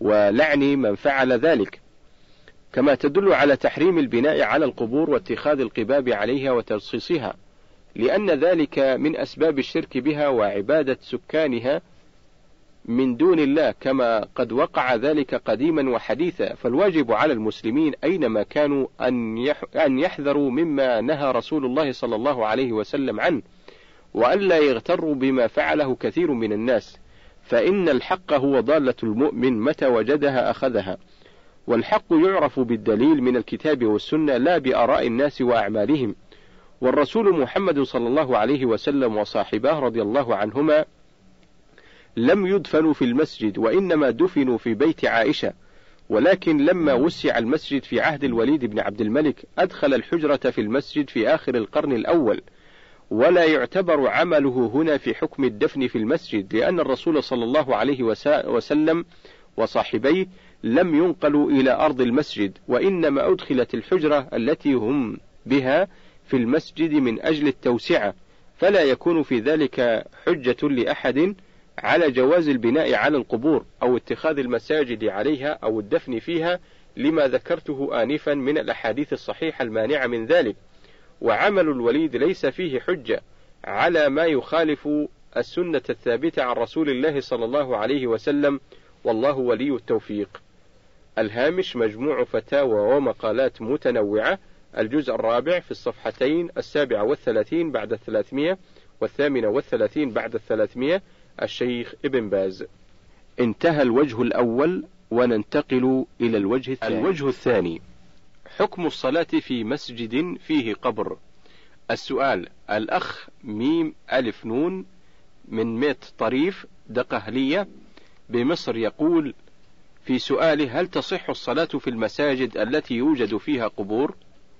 ولعن من فعل ذلك، كما تدل على تحريم البناء على القبور واتخاذ القباب عليها وترصيصها، لأن ذلك من أسباب الشرك بها وعبادة سكانها من دون الله، كما قد وقع ذلك قديما وحديثا. فالواجب على المسلمين أينما كانوا أن يحذروا مما نهى رسول الله صلى الله عليه وسلم عنه، وألا يغتروا بما فعله كثير من الناس، فإن الحق هو ضالة المؤمن، متى وجدها أخذها، والحق يعرف بالدليل من الكتاب والسنة لا بآراء الناس وأعمالهم. والرسول محمد صلى الله عليه وسلم وصاحباه رضي الله عنهما لم يدفنوا في المسجد، وإنما دفنوا في بيت عائشة، ولكن لما وسع المسجد في عهد الوليد بن عبد الملك أدخل الحجرة في المسجد في آخر القرن الأول، ولا يعتبر عمله هنا في حكم الدفن في المسجد، لأن الرسول صلى الله عليه وسلم وصاحبيه لم ينقلوا إلى أرض المسجد، وإنما أدخلت الحجرة التي هم بها في المسجد من أجل التوسعة، فلا يكون في ذلك حجة لأحد على جواز البناء على القبور أو اتخاذ المساجد عليها أو الدفن فيها، لما ذكرته آنفا من الأحاديث الصحيحة المانعة من ذلك. وعمل الوليد ليس فيه حجة على ما يخالف السنة الثابتة عن رسول الله صلى الله عليه وسلم، والله ولي التوفيق. الهامش مجموع فتاوى ومقالات متنوعة، الجزء الرابع في الصفحتين 37 بعد 300 و38 بعد 300، الشيخ ابن باز. انتهى الوجه الأول، وننتقل إلى الوجه الثاني. الوجه الثاني: حكم الصلاة في مسجد فيه قبر. السؤال: الأخ ميم ألف نون من ميت طريف دقهلية بمصر يقول في سؤاله: هل تصح الصلاة في المساجد التي يوجد فيها قبور؟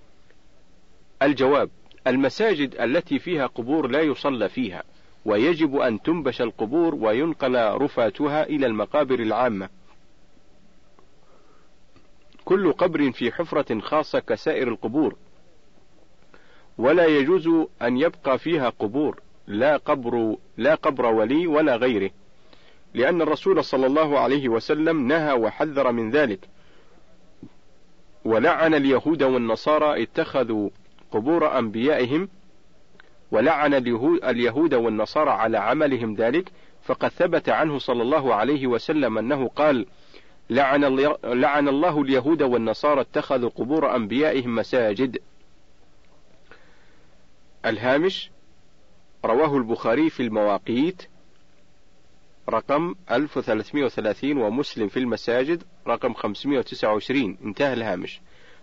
الجواب: المساجد التي فيها قبور لا يصلى فيها، ويجب أن تنبش القبور وينقل رفاتها إلى المقابر العامة، كل قبر في حفرة خاصة كسائر القبور، ولا يجوز أن يبقى فيها قبور، لا قبر ولي ولا غيره، لأن الرسول صلى الله عليه وسلم نهى وحذر من ذلك، ولعن اليهود والنصارى اتخذوا قبور أنبيائهم، ولعن اليهود والنصارى على عملهم ذلك، فقد ثبت عنه صلى الله عليه وسلم أنه قال: لعن الله اليهود والنصارى اتخذوا قبور أنبيائهم مساجد. الهامش: رواه البخاري في المواقيت رقم 1330، ومسلم في المساجد رقم 529. انتهى الهامش.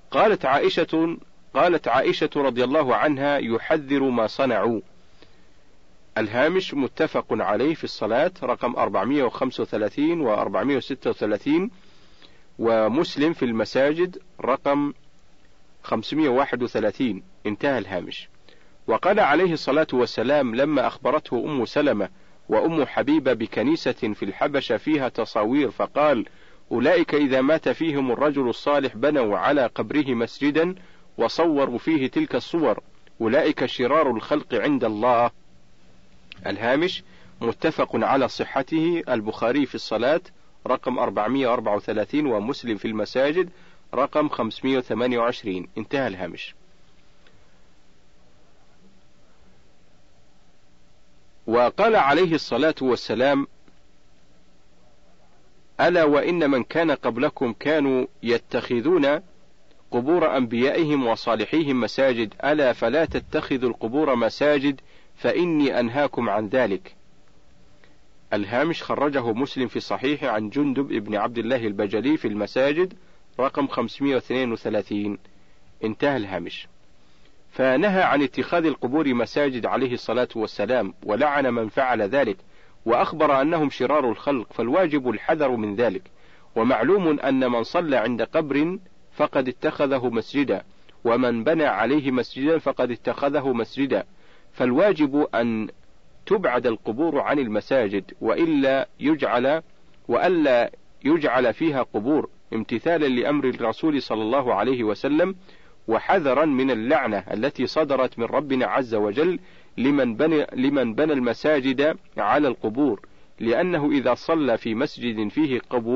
قالت عائشة رضي الله عنها: يحذر ما صنعوا. الهامش متفق عليه في الصلاة رقم 435 و 436، ومسلم في المساجد رقم 531. انتهى الهامش. وقال عليه الصلاة والسلام لما أخبرته أم سلمة وأم حبيبة بكنيسة في الحبشة فيها تصاوير، فقال: أولئك إذا مات فيهم الرجل الصالح بنوا على قبره مسجدا وصوروا فيه تلك الصور، أولئك شرار الخلق عند الله. الهامش متفق على صحته، البخاري في الصلاة رقم 434، ومسلم في المساجد رقم 528. انتهى الهامش. وقال عليه الصلاة والسلام: ألا وإن من كان قبلكم كانوا يتخذون قبور أنبيائهم وصالحيهم مساجد، ألا فلا تتخذوا القبور مساجد فإني أنهاكم عن ذلك. الهامش خرجه مسلم في صحيحه عن جندب ابن عبد الله البجلي في المساجد رقم 532. انتهى الهامش. فنهى عن اتخاذ القبور مساجد عليه الصلاة والسلام، ولعن من فعل ذلك، وأخبر أنهم شرار الخلق، فالواجب الحذر من ذلك. ومعلوم أن من صلى عند قبر فقد اتخذه مسجدا، ومن بنى عليه مسجدا فقد اتخذه مسجدا، فالواجب أن تبعد القبور عن المساجد، وألا يجعل فيها قبور، امتثالا لأمر الرسول صلى الله عليه وسلم، وحذرا من اللعنة التي صدرت من ربنا عز وجل لمن بنى المساجد على القبور، لأنه إذا صلى في مسجد فيه قبور